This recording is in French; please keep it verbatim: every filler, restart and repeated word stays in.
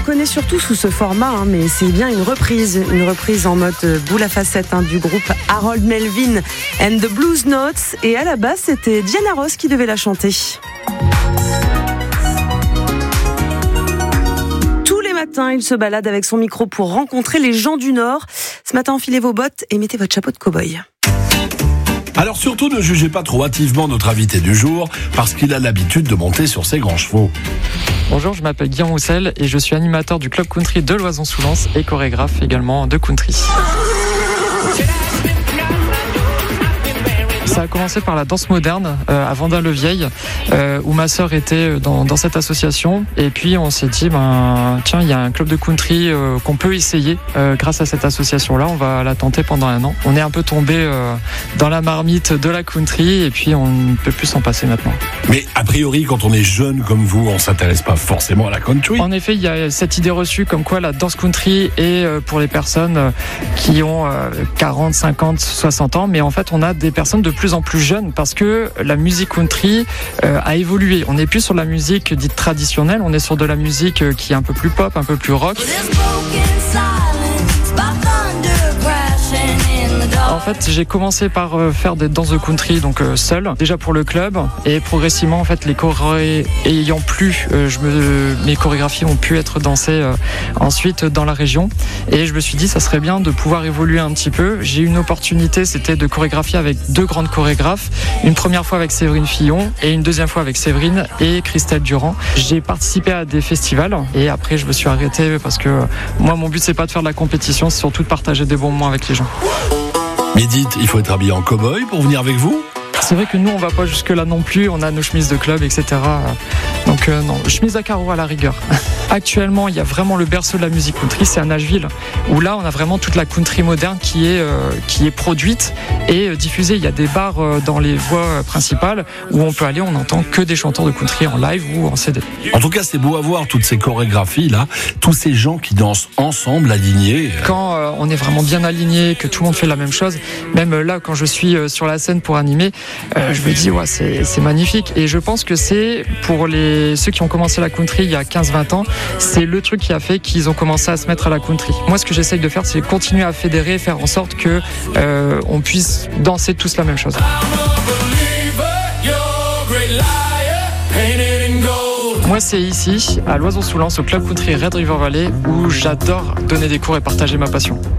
connaît surtout sous ce format, hein, mais c'est bien une reprise, une reprise en mode boule à facettes hein, du groupe Harold Melvin and the Blues Notes. Et à la base, c'était Diana Ross qui devait la chanter. Tous les matins, il se balade avec son micro pour rencontrer les gens du Nord. Ce matin, enfilez vos bottes et mettez votre chapeau de cow-boy. Alors surtout ne jugez pas trop hâtivement notre invité du jour parce qu'il a l'habitude de monter sur ses grands chevaux. Bonjour, je m'appelle Guillaume Roussel et je suis animateur du club country de Loison-sous-Lens et chorégraphe également de country. Ça a commencé par la danse moderne euh, à Vendin-le-Vieil euh, où ma sœur était dans, dans cette association et puis on s'est dit ben tiens il y a un club de country euh, qu'on peut essayer euh, grâce à cette association là, on va la tenter pendant un an. On est un peu tombé euh, dans la marmite de la country et puis on ne peut plus s'en passer maintenant. Mais a priori quand on est jeune comme vous on s'intéresse pas forcément à la country. En effet il y a cette idée reçue comme quoi la danse country est euh, pour les personnes qui ont euh, quarante, cinquante, soixante ans, mais en fait on a des personnes de plus en plus jeunes parce que la musique country euh, a évolué. On n'est plus sur la musique dite traditionnelle, on est sur de la musique euh, qui est un peu plus pop, un peu plus rock. En fait, j'ai commencé par euh, faire des danses de country donc euh, seul, déjà pour le club et progressivement en fait les chorés ayant plu, euh, je me, mes chorégraphies ont pu être dansées euh, ensuite dans la région et je me suis dit ça serait bien de pouvoir évoluer un petit peu. J'ai eu une opportunité, c'était de chorégraphier avec deux grandes chorégraphes, une première fois avec Séverine Fillon et une deuxième fois avec Séverine et Christelle Durand. J'ai participé à des festivals et après je me suis arrêté parce que moi mon but c'est pas de faire de la compétition, c'est surtout de partager des bons moments avec les gens. Mais dites, il faut être habillé en cow-boy pour venir avec vous ? C'est vrai que nous, on va pas jusque là non plus. On a nos chemises de club, et cetera. Donc euh, non, chemise à carreaux à la rigueur. Actuellement, il y a vraiment le berceau de la musique country, c'est à Nashville, où là, on a vraiment toute la country moderne qui est euh, qui est produite et euh, diffusée. Il y a des bars euh, dans les voies principales où on peut aller, on n'entend que des chanteurs de country en live ou en C D. En tout cas, c'est beau à voir toutes ces chorégraphies là, tous ces gens qui dansent ensemble, alignés. Quand euh, on est vraiment bien aligné, que tout le monde fait la même chose, même euh, là, quand je suis euh, sur la scène pour animer, euh, je me dis ouais, c'est c'est magnifique. Et je pense que c'est pour les ceux qui ont commencé la country il y a quinze vingt ans. C'est le truc qui a fait qu'ils ont commencé à se mettre à la country. Moi, ce que j'essaye de faire, c'est continuer à fédérer, faire en sorte que euh, on puisse danser tous la même chose. Moi, c'est ici, à Loison-sous-Lens, au Club Country Red River Valley, où j'adore donner des cours et partager ma passion.